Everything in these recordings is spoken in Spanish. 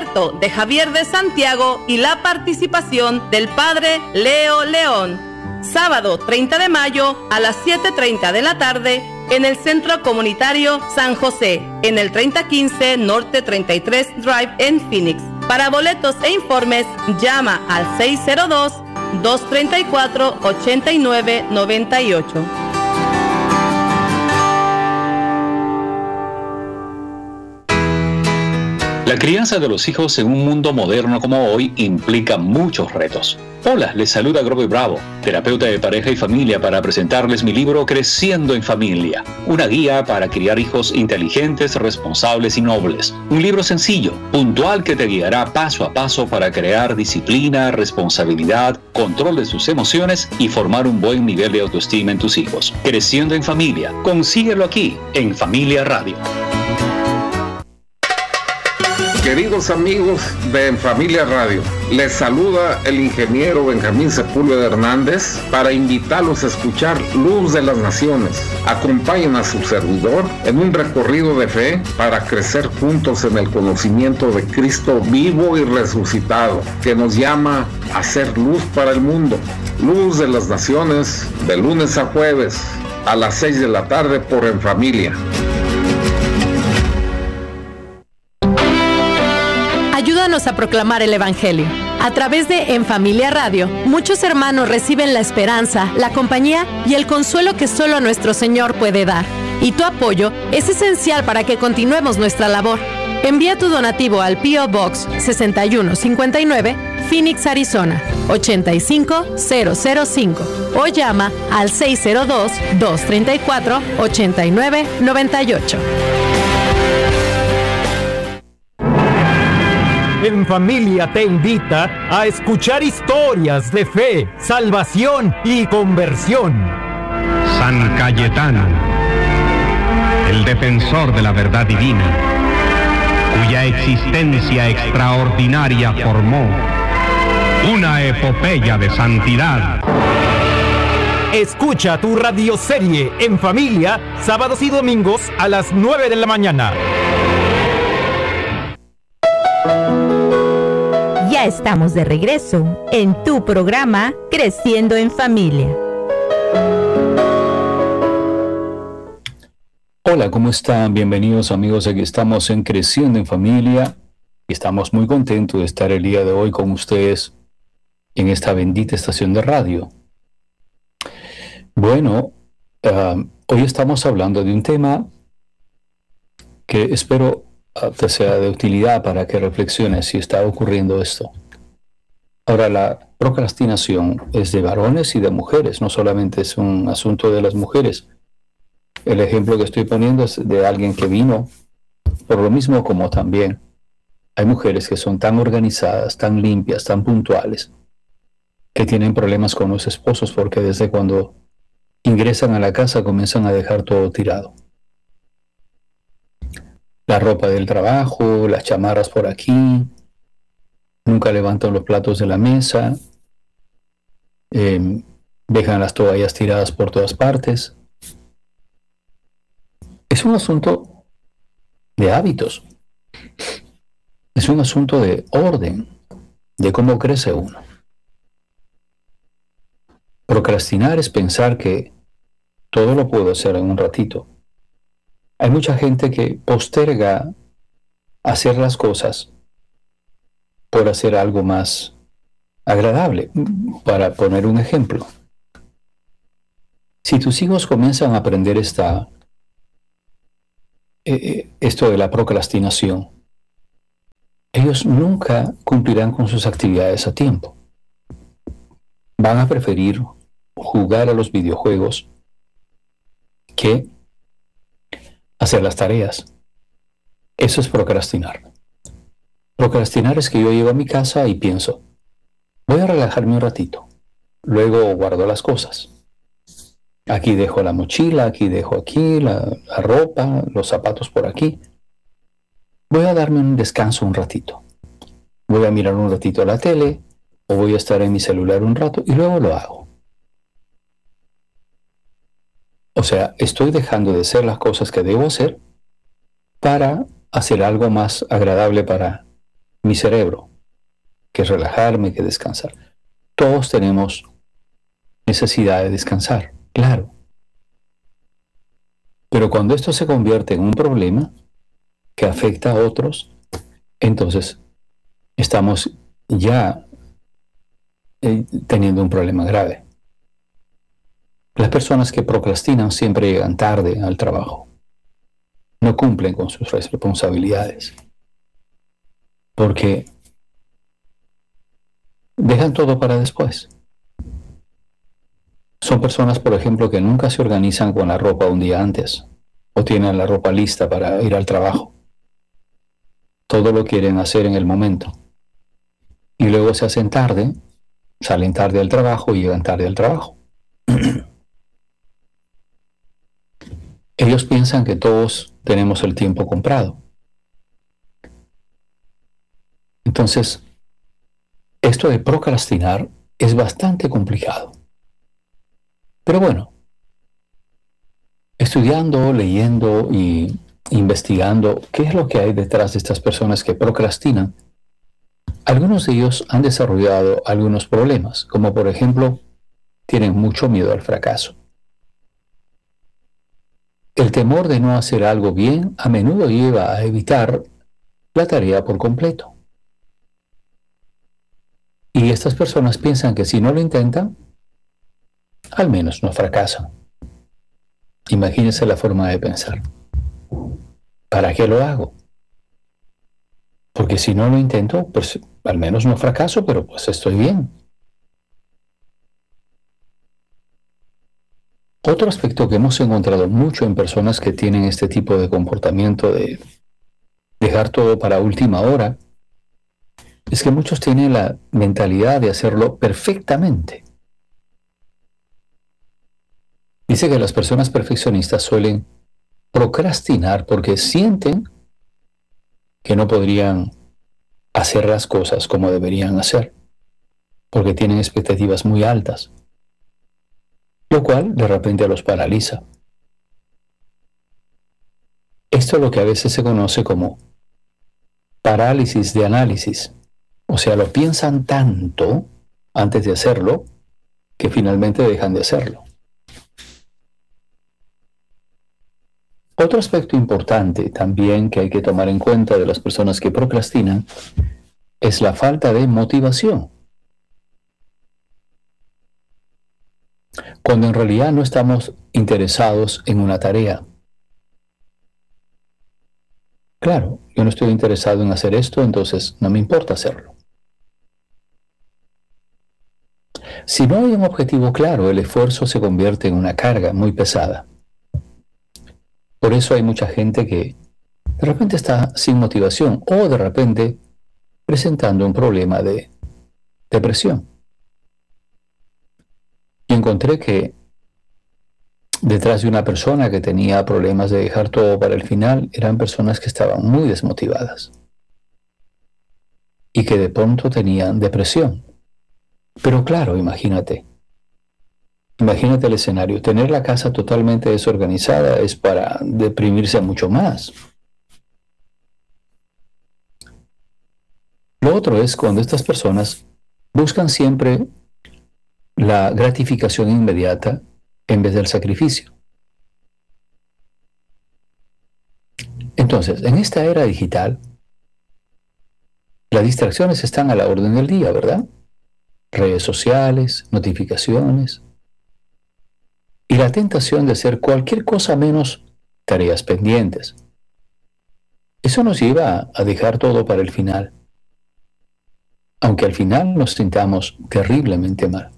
concierto de Javier de Santiago y la participación del padre Leo León. Sábado 30 de mayo a las 7:30 de la tarde en el Centro Comunitario San José, en el 3015 Norte 33 Drive en Phoenix. Para boletos e informes, llama al 602-234-8998. La crianza de los hijos en un mundo moderno como hoy implica muchos retos. Hola, les saluda Grover Bravo, terapeuta de pareja y familia, para presentarles mi libro Creciendo en Familia, una guía para criar hijos inteligentes, responsables y nobles. Un libro sencillo, puntual, que te guiará paso a paso para crear disciplina, responsabilidad, control de sus emociones y formar un buen nivel de autoestima en tus hijos. Creciendo en Familia, consíguelo aquí, en Familia Radio. Queridos amigos de En Familia Radio, les saluda el ingeniero Benjamín Sepúlveda Hernández para invitarlos a escuchar Luz de las Naciones. Acompañen a su servidor en un recorrido de fe para crecer juntos en el conocimiento de Cristo vivo y resucitado, que nos llama a ser luz para el mundo. Luz de las Naciones, de lunes a jueves, a las 6 de la tarde por En Familia. Ayúdanos a proclamar el Evangelio. A través de En Familia Radio, muchos hermanos reciben la esperanza, la compañía y el consuelo que solo nuestro Señor puede dar. Y tu apoyo es esencial para que continuemos nuestra labor. Envía tu donativo al P.O. Box 6159, Phoenix, Arizona, 85005 o llama al 602-234-8998. En Familia te invita a escuchar historias de fe, salvación y conversión. San Cayetano, el defensor de la verdad divina, cuya existencia extraordinaria formó una epopeya de santidad. Escucha tu radioserie En Familia, sábados y domingos a las 9 de la mañana. Ya estamos de regreso en tu programa Creciendo en Familia. Hola, ¿cómo están? Bienvenidos, amigos. Aquí estamos en Creciendo en Familia y estamos muy contentos de estar el día de hoy con ustedes en esta bendita estación de radio. Bueno, hoy estamos hablando de un tema que espero te sea de utilidad para que reflexiones si está ocurriendo esto. Ahora, la procrastinación es de varones y de mujeres, no solamente es un asunto de las mujeres. El ejemplo que estoy poniendo es de alguien que vino por lo mismo, como también hay mujeres que son tan organizadas, tan limpias, tan puntuales, que tienen problemas con los esposos porque desde cuando ingresan a la casa comienzan a dejar todo tirado. La ropa del trabajo, las chamarras por aquí, nunca levantan los platos de la mesa, dejan las toallas tiradas por todas partes. Es un asunto de hábitos, es un asunto de orden, de cómo crece uno. Procrastinar es pensar que todo lo puedo hacer en un ratito. Hay mucha gente que posterga hacer las cosas por hacer algo más agradable. Para poner un ejemplo, si tus hijos comienzan a aprender esto de la procrastinación, ellos nunca cumplirán con sus actividades a tiempo. Van a preferir jugar a los videojuegos que hacer las tareas. Eso es procrastinar. Procrastinar es que yo llego a mi casa y pienso, voy a relajarme un ratito. Luego guardo las cosas. Aquí dejo la mochila, aquí dejo aquí la ropa, los zapatos por aquí. Voy a darme un descanso un ratito. Voy a mirar un ratito la tele o voy a estar en mi celular un rato y luego lo hago. O sea, estoy dejando de hacer las cosas que debo hacer para hacer algo más agradable para mi cerebro, que relajarme, que descansar. Todos tenemos necesidad de descansar, claro. Pero cuando esto se convierte en un problema que afecta a otros, entonces estamos ya teniendo un problema grave. Las personas que procrastinan siempre llegan tarde al trabajo. No cumplen con sus responsabilidades. Porque dejan todo para después. Son personas, por ejemplo, que nunca se organizan con la ropa un día antes o tienen la ropa lista para ir al trabajo. Todo lo quieren hacer en el momento. Y luego se hacen tarde, salen tarde al trabajo y llegan tarde al trabajo. Ellos piensan que todos tenemos el tiempo comprado. Entonces, esto de procrastinar es bastante complicado. Pero bueno, estudiando, leyendo y investigando qué es lo que hay detrás de estas personas que procrastinan, algunos de ellos han desarrollado algunos problemas, como por ejemplo, tienen mucho miedo al fracaso. El temor de no hacer algo bien a menudo lleva a evitar la tarea por completo. Y estas personas piensan que si no lo intentan, al menos no fracasan. Imagínense la forma de pensar. ¿Para qué lo hago? Porque si no lo intento, pues al menos no fracaso, pero pues estoy bien. Otro aspecto que hemos encontrado mucho en personas que tienen este tipo de comportamiento de dejar todo para última hora es que muchos tienen la mentalidad de hacerlo perfectamente. Dice que las personas perfeccionistas suelen procrastinar porque sienten que no podrían hacer las cosas como deberían hacer, porque tienen expectativas muy altas, lo cual de repente los paraliza. Esto es lo que a veces se conoce como parálisis de análisis. O sea, lo piensan tanto antes de hacerlo que finalmente dejan de hacerlo. Otro aspecto importante también que hay que tomar en cuenta de las personas que procrastinan es la falta de motivación. Cuando en realidad no estamos interesados en una tarea. Claro, yo no estoy interesado en hacer esto, entonces no me importa hacerlo. Si no hay un objetivo claro, el esfuerzo se convierte en una carga muy pesada. Por eso hay mucha gente que de repente está sin motivación o de repente presentando un problema de depresión. Y encontré que detrás de una persona que tenía problemas de dejar todo para el final, eran personas que estaban muy desmotivadas y que de pronto tenían depresión. Pero claro, imagínate el escenario. Tener la casa totalmente desorganizada es para deprimirse mucho más. Lo otro es cuando estas personas buscan siempre la gratificación inmediata en vez del sacrificio. Entonces, en esta era digital, las distracciones están a la orden del día, ¿verdad? Redes sociales, notificaciones, y la tentación de hacer cualquier cosa menos tareas pendientes. Eso nos lleva a dejar todo para el final, aunque al final nos sintamos terriblemente mal.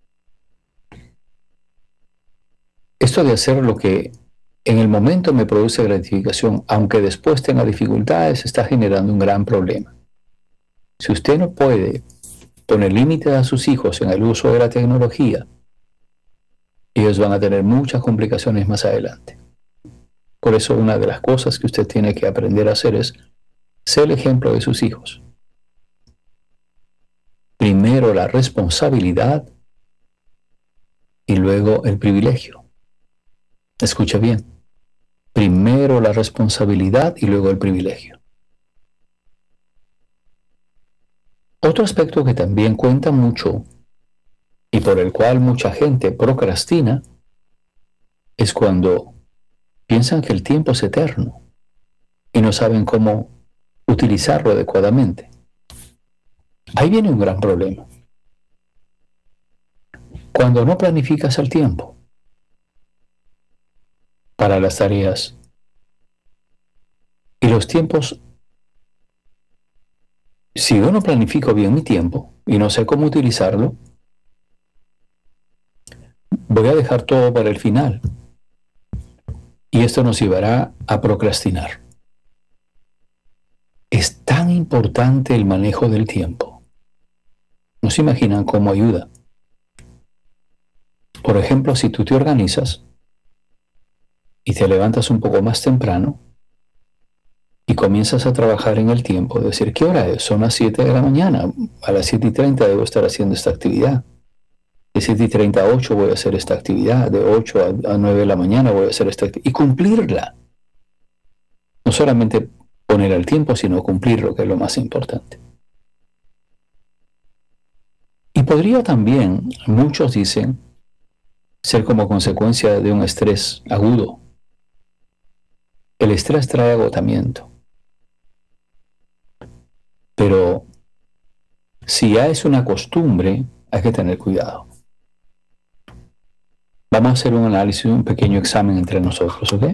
Esto de hacer lo que en el momento me produce gratificación, aunque después tenga dificultades, está generando un gran problema. Si usted no puede poner límites a sus hijos en el uso de la tecnología, ellos van a tener muchas complicaciones más adelante. Por eso una de las cosas que usted tiene que aprender a hacer es ser el ejemplo de sus hijos. Primero la responsabilidad y luego el privilegio. Escucha bien. Primero la responsabilidad y luego el privilegio. Otro aspecto que también cuenta mucho y por el cual mucha gente procrastina es cuando piensan que el tiempo es eterno y no saben cómo utilizarlo adecuadamente. Ahí viene un gran problema. Cuando no planificas el tiempo para las tareas y los tiempos, si yo no planifico bien mi tiempo y no sé cómo utilizarlo, voy a dejar todo para el final. Y esto nos llevará a procrastinar. Es tan importante el manejo del tiempo. No se imaginan cómo ayuda. Por ejemplo, si tú te organizas y te levantas un poco más temprano y comienzas a trabajar en el tiempo, decir, ¿qué hora es? Son las 7 de la mañana. A las 7:30 debo estar haciendo esta actividad. De 7:30 a 8 voy a hacer esta actividad. De 8 a 9 de la mañana voy a hacer esta actividad. Y cumplirla. No solamente poner el tiempo, sino cumplirlo, que es lo más importante. Y podría también, muchos dicen, ser como consecuencia de un estrés agudo. El estrés trae agotamiento. Pero si ya es una costumbre, hay que tener cuidado. Vamos a hacer un análisis, un pequeño examen entre nosotros, ¿ok?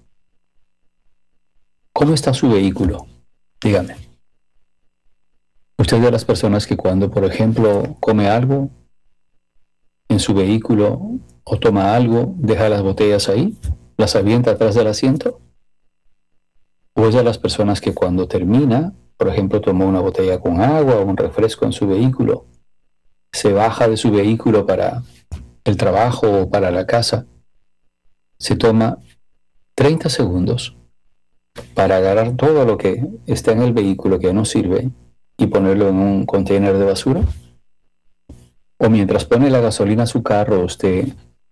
¿Cómo está su vehículo? Dígame. Usted es de las personas que cuando, por ejemplo, come algo en su vehículo o toma algo, deja las botellas ahí, las avienta atrás del asiento. ¿O es de las personas que cuando termina, por ejemplo, tomó una botella con agua o un refresco en su vehículo, se baja de su vehículo para el trabajo o para la casa, se toma 30 segundos para agarrar todo lo que está en el vehículo que no sirve y ponerlo en un container de basura? O mientras pone la gasolina a su carro, usted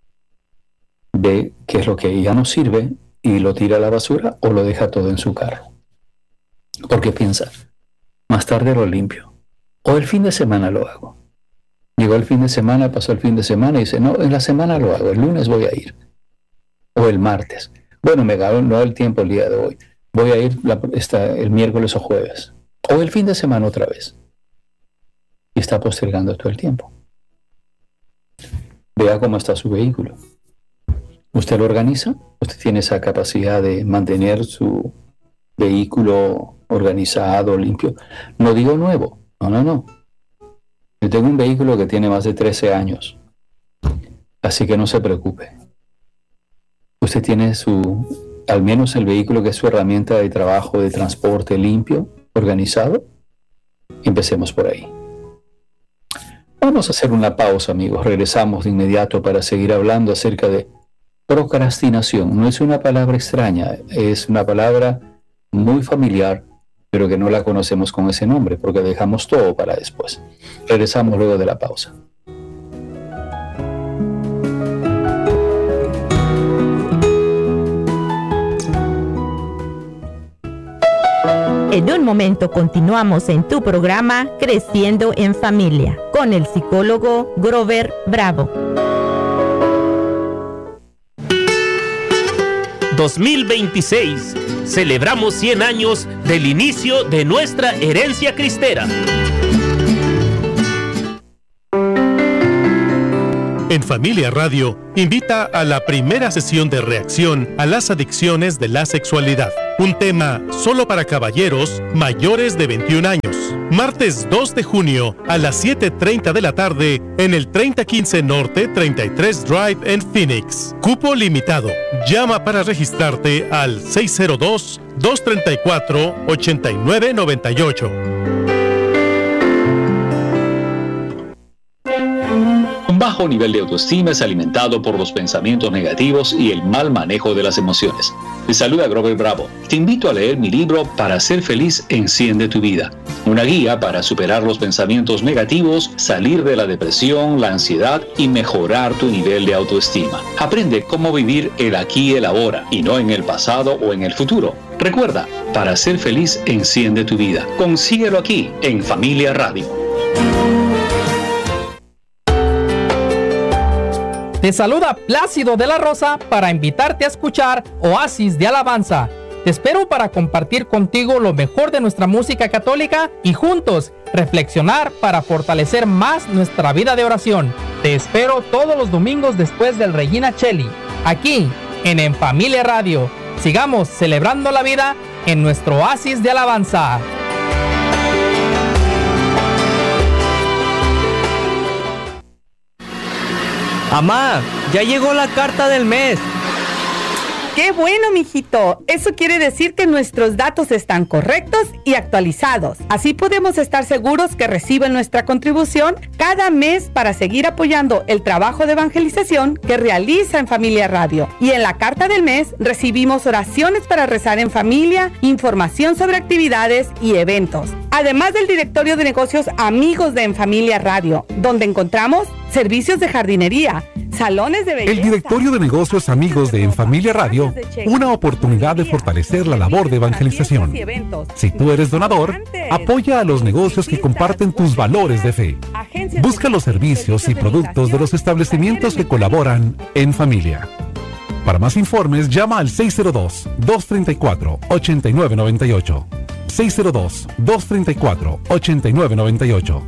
ve qué es lo que ya no sirve y lo tira a la basura o lo deja todo en su carro. Porque piensa, más tarde lo limpio. O el fin de semana lo hago. Llegó el fin de semana, pasó el fin de semana y dice, no, en la semana lo hago, el lunes voy a ir. O el martes. Bueno, me ganó el tiempo el día de hoy. Voy a ir el miércoles o jueves. O el fin de semana otra vez. Y está postergando todo el tiempo. Vea cómo está su vehículo. ¿Usted lo organiza? ¿Usted tiene esa capacidad de mantener su vehículo organizado, limpio? No digo nuevo. No. Yo tengo un vehículo que tiene más de 13 años. Así que no se preocupe. ¿Usted tiene al menos el vehículo que es su herramienta de trabajo, de transporte limpio, organizado? Empecemos por ahí. Vamos a hacer una pausa, amigos. Regresamos de inmediato para seguir hablando acerca de procrastinación. No es una palabra extraña, es una palabra muy familiar, pero que no la conocemos con ese nombre, porque dejamos todo para después. Regresamos luego de la pausa. En un momento continuamos en tu programa Creciendo en Familia con el psicólogo Grover Bravo. 2026. Celebramos 100 años del inicio de nuestra herencia cristera. En Familia Radio, invita a la primera sesión de reacción a las adicciones de la sexualidad. Un tema solo para caballeros mayores de 21 años. Martes 2 de junio a las 7:30 de la tarde en el 3015 Norte 33 Drive en Phoenix. Cupo limitado. Llama para registrarte al 602-234-8998. Un bajo nivel de autoestima es alimentado por los pensamientos negativos y el mal manejo de las emociones. Te saluda Grover Bravo. Te invito a leer mi libro Para ser feliz, enciende tu vida. Una guía para superar los pensamientos negativos, salir de la depresión, la ansiedad y mejorar tu nivel de autoestima. Aprende cómo vivir el aquí y el ahora y no en el pasado o en el futuro. Recuerda, para ser feliz, enciende tu vida. Consíguelo aquí en Familia Radio. Te saluda Plácido de la Rosa para invitarte a escuchar Oasis de Alabanza. Te espero para compartir contigo lo mejor de nuestra música católica y juntos reflexionar para fortalecer más nuestra vida de oración. Te espero todos los domingos después del Regina Cheli, aquí en Familia Radio. Sigamos celebrando la vida en nuestro Oasis de Alabanza. Mamá, ya llegó la carta del mes. ¡Qué bueno, mijito! Eso quiere decir que nuestros datos están correctos y actualizados. Así podemos estar seguros que reciben nuestra contribución cada mes para seguir apoyando el trabajo de evangelización que realiza en Familia Radio. Y en la carta del mes recibimos oraciones para rezar en familia, información sobre actividades y eventos. Además del directorio de negocios Amigos de En Familia Radio, donde encontramos servicios de jardinería, salones de belleza. El directorio de negocios Amigos de En Familia Radio, una oportunidad de fortalecer la labor de evangelización. Si tú eres donador, apoya a los negocios que comparten tus valores de fe. Busca los servicios y productos de los establecimientos que colaboran en familia. Para más informes, llama al 602-234-8998. 602-234-8998.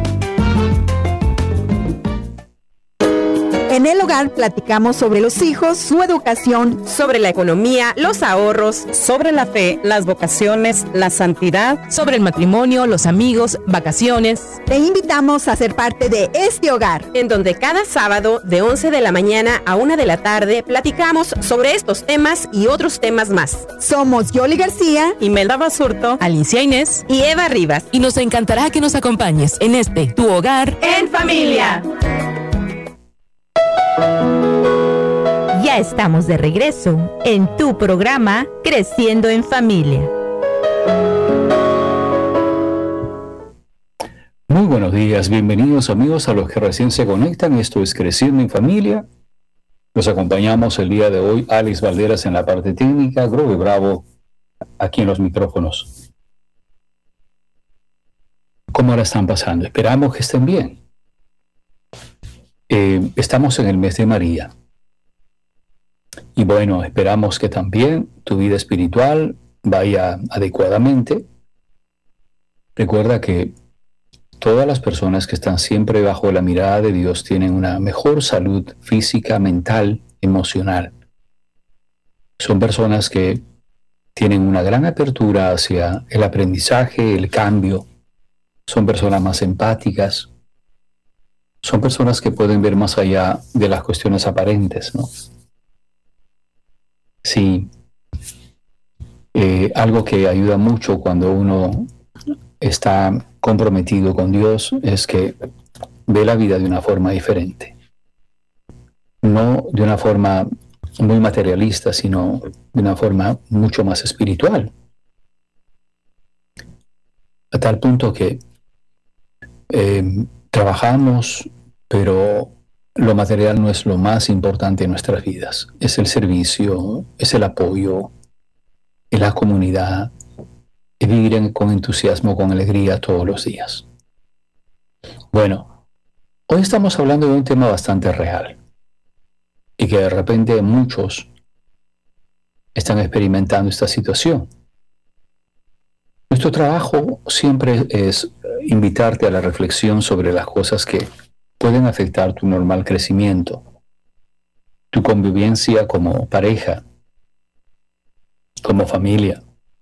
En el hogar platicamos sobre los hijos, su educación, sobre la economía, los ahorros, sobre la fe, las vocaciones, la santidad, sobre el matrimonio, los amigos, vacaciones. Te invitamos a ser parte de este hogar, en donde cada sábado de 11 de la mañana a 1 de la tarde platicamos sobre estos temas y otros temas más. Somos Yoli García, Imelda Basurto, Alicia Inés y Eva Rivas. Y nos encantará que nos acompañes en este Tu Hogar en Familia. Ya estamos de regreso en tu programa Creciendo en Familia. Muy buenos días, bienvenidos amigos a los que recién se conectan. Esto es Creciendo en Familia. Los acompañamos el día de hoy, Alex Valderas en la parte técnica, Grove Bravo aquí en los micrófonos. ¿Cómo la están pasando? Esperamos que estén bien. Estamos en el mes de María. Y bueno, esperamos que también tu vida espiritual vaya adecuadamente. Recuerda que todas las personas que están siempre bajo la mirada de Dios tienen una mejor salud física, mental, emocional. Son personas que tienen una gran apertura hacia el aprendizaje, el cambio. Son personas más empáticas. Son personas que pueden ver más allá de las cuestiones aparentes, ¿no? Sí, algo que ayuda mucho cuando uno está comprometido con Dios es que ve la vida de una forma diferente. No de una forma muy materialista, sino de una forma mucho más espiritual. A tal punto que trabajamos, pero lo material no es lo más importante en nuestras vidas. Es el servicio, es el apoyo, es la comunidad, es vivir con entusiasmo, con alegría todos los días. Bueno, hoy estamos hablando de un tema bastante real y que de repente muchos están experimentando esta situación. Nuestro trabajo siempre es invitarte a la reflexión sobre las cosas que pueden afectar tu normal crecimiento, tu convivencia como pareja, como familia.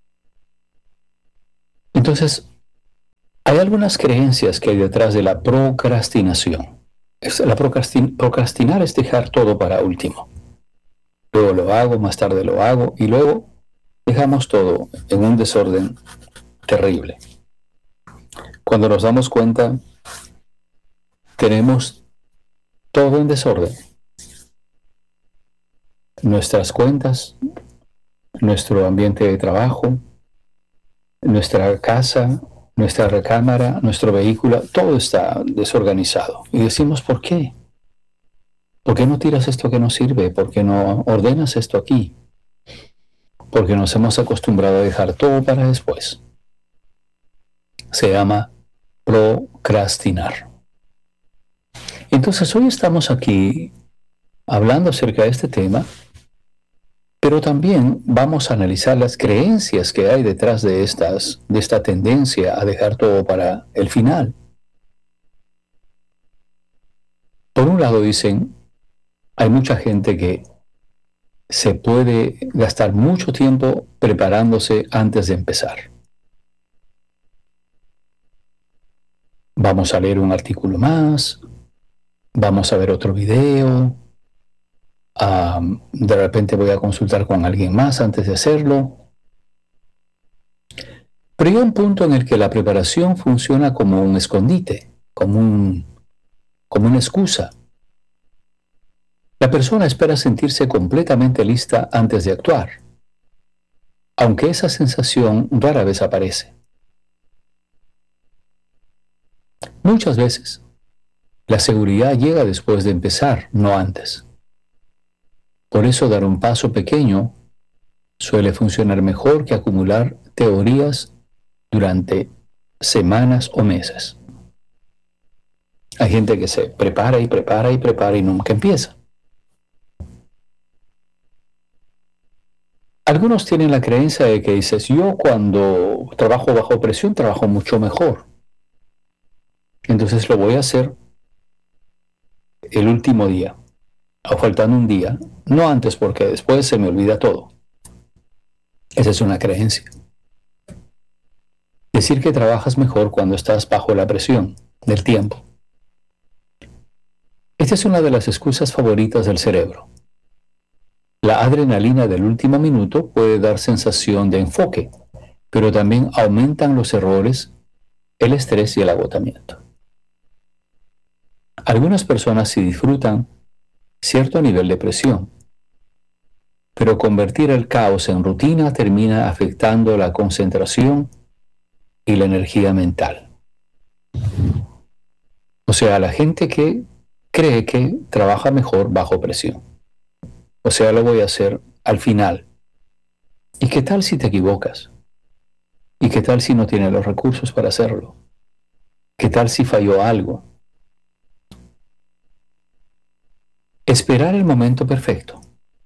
Entonces, hay algunas creencias que hay detrás de la procrastinación. Procrastinar es dejar todo para último. Luego lo hago, más tarde lo hago, y luego dejamos todo en un desorden terrible. Cuando nos damos cuenta, tenemos todo en desorden. Nuestras cuentas, nuestro ambiente de trabajo, nuestra casa, nuestra recámara, nuestro vehículo, todo está desorganizado. Y decimos, ¿por qué? ¿Por qué no tiras esto que no sirve? ¿Por qué no ordenas esto aquí? Porque nos hemos acostumbrado a dejar todo para después. Se llama procrastinar. Entonces hoy estamos aquí hablando acerca de este tema, pero también vamos a analizar las creencias que hay detrás de esta tendencia a dejar todo para el final. Por un lado dicen, hay mucha gente que se puede gastar mucho tiempo preparándose antes de empezar. Vamos a leer un artículo más, vamos a ver otro video, de repente voy a consultar con alguien más antes de hacerlo. Pero hay un punto en el que la preparación funciona como un escondite, como una excusa. La persona espera sentirse completamente lista antes de actuar, aunque esa sensación rara vez aparece. Muchas veces, la seguridad llega después de empezar, no antes. Por eso dar un paso pequeño suele funcionar mejor que acumular teorías durante semanas o meses. Hay gente que se prepara y prepara y prepara y nunca empieza. Algunos tienen la creencia de que dices, yo cuando trabajo bajo presión trabajo mucho mejor. Entonces lo voy a hacer el último día, o faltando un día, no antes porque después se me olvida todo. Esa es una creencia. Decir que trabajas mejor cuando estás bajo la presión del tiempo. Esta es una de las excusas favoritas del cerebro. La adrenalina del último minuto puede dar sensación de enfoque, pero también aumentan los errores, el estrés y el agotamiento. Algunas personas sí disfrutan cierto nivel de presión, pero convertir el caos en rutina termina afectando la concentración y la energía mental. O sea, la gente que cree que trabaja mejor bajo presión. O sea, lo voy a hacer al final. ¿Y qué tal si te equivocas? ¿Y qué tal si no tienes los recursos para hacerlo? ¿Qué tal si falló algo? Esperar el momento perfecto.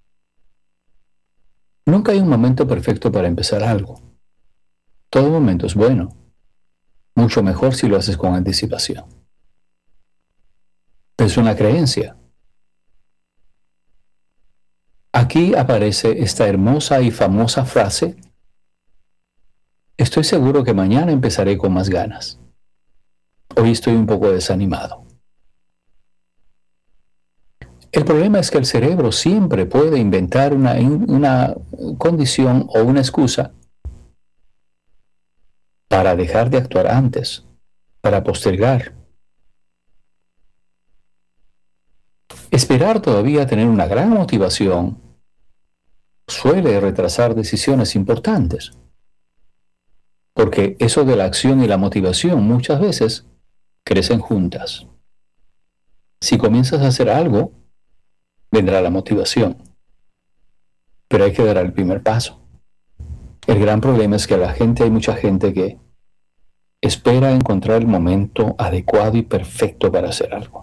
Nunca hay un momento perfecto para empezar algo. Todo momento es bueno. Mucho mejor si lo haces con anticipación. Es una creencia. Aquí aparece esta hermosa y famosa frase: estoy seguro que mañana empezaré con más ganas. Hoy estoy un poco desanimado. El problema es que el cerebro siempre puede inventar una condición o una excusa para dejar de actuar antes, para postergar. Esperar todavía tener una gran motivación suele retrasar decisiones importantes, porque eso de la acción y la motivación muchas veces crecen juntas. Si comienzas a hacer algo, vendrá la motivación, pero hay que dar el primer paso. El gran problema es que hay mucha gente que espera encontrar el momento adecuado y perfecto para hacer algo.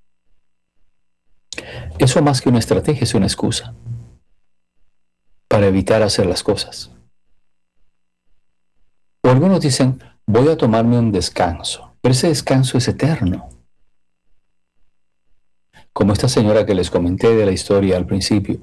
Eso más que una estrategia es una excusa para evitar hacer las cosas. O algunos dicen, voy a tomarme un descanso, pero ese descanso es eterno. Como esta señora que les comenté de la historia al principio,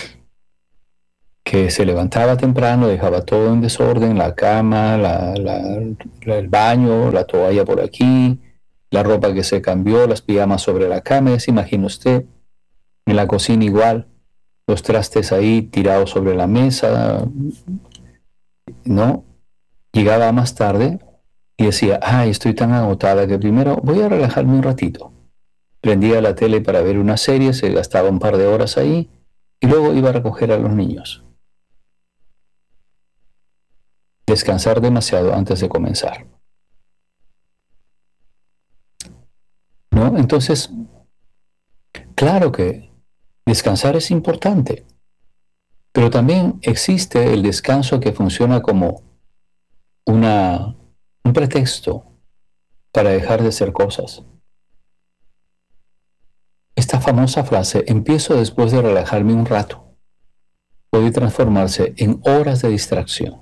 que se levantaba temprano, dejaba todo en desorden, la cama, el baño, la toalla por aquí, la ropa que se cambió, las pijamas sobre la cama, ya se imagina usted, en la cocina igual, los trastes ahí tirados sobre la mesa, ¿no? Llegaba más tarde y decía, ay, estoy tan agotada que primero voy a relajarme un ratito. Prendía la tele para ver una serie, se gastaba un par de horas ahí y luego iba a recoger a los niños. Descansar demasiado antes de comenzar. ¿No? Entonces, claro que descansar es importante, pero también existe el descanso que funciona como un pretexto para dejar de hacer cosas. Esta famosa frase, empiezo después de relajarme un rato, puede transformarse en horas de distracción.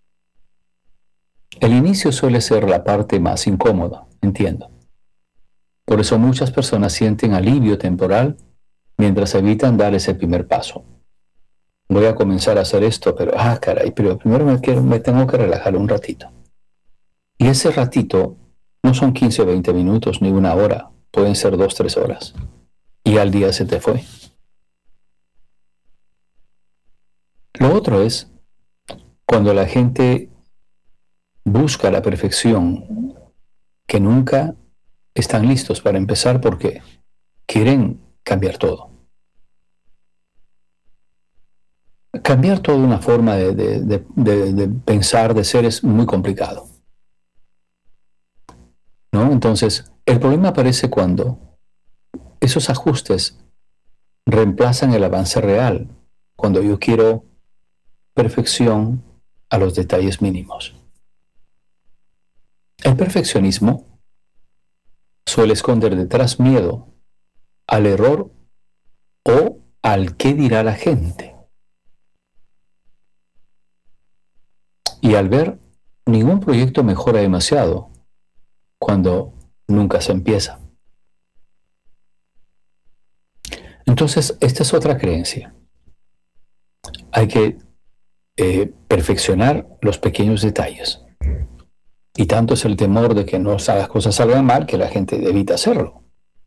El inicio suele ser la parte más incómoda, entiendo. Por eso muchas personas sienten alivio temporal mientras evitan dar ese primer paso. Voy a comenzar a hacer esto, pero primero me tengo que relajar un ratito. Y ese ratito no son 15 o 20 minutos ni una hora, pueden ser 2 o 3 horas. Y al día se te fue. Lo otro es cuando la gente busca la perfección, que nunca están listos para empezar porque quieren cambiar todo. Cambiar toda una forma de pensar, de ser, es muy complicado, ¿no? Entonces, el problema aparece cuando esos ajustes reemplazan el avance real, cuando yo quiero perfección a los detalles mínimos. El perfeccionismo suele esconder detrás miedo al error o al qué dirá la gente. Y al ver, ningún proyecto mejora demasiado cuando nunca se empieza. Entonces, esta es otra creencia. Hay que perfeccionar los pequeños detalles. Y tanto es el temor de que las cosas salgan mal que la gente evita hacerlo.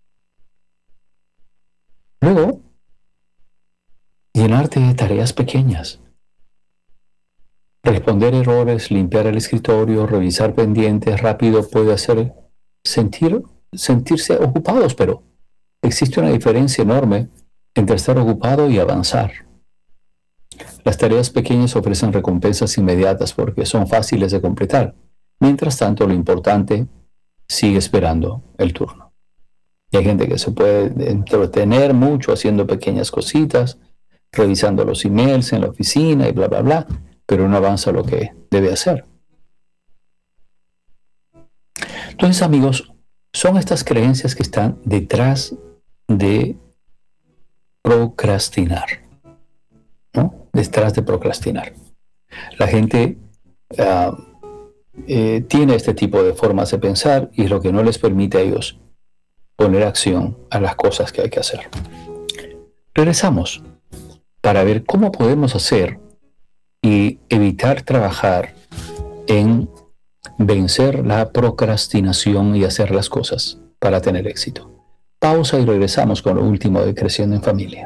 Luego, llenarte de tareas pequeñas. Responder errores, limpiar el escritorio, revisar pendientes rápido puede hacer sentirse ocupados, pero existe una diferencia enorme entre estar ocupado y avanzar. Las tareas pequeñas ofrecen recompensas inmediatas porque son fáciles de completar. Mientras tanto, lo importante sigue esperando el turno. Y hay gente que se puede entretener mucho haciendo pequeñas cositas, revisando los emails en la oficina y bla, bla, bla, pero no avanza lo que debe hacer. Entonces, amigos, son estas creencias que están detrás de procrastinar, ¿no? Detrás de procrastinar. La gente tiene este tipo de formas de pensar y es lo que no les permite a ellos poner acción a las cosas que hay que hacer. Regresamos para ver cómo podemos hacer y evitar trabajar en vencer la procrastinación y hacer las cosas para tener éxito. Pausa y regresamos con lo último de Creciendo en Familia.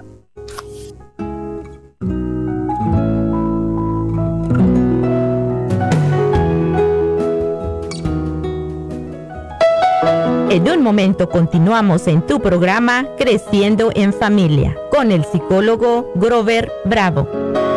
En un momento continuamos en tu programa Creciendo en Familia con el psicólogo Grover Bravo.